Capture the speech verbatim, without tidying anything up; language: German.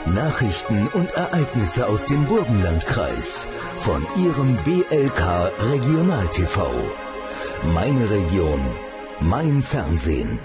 Nachrichten und Ereignisse aus dem Burgenlandkreis von Ihrem B L K Regional T V. Meine Region, mein Fernsehen.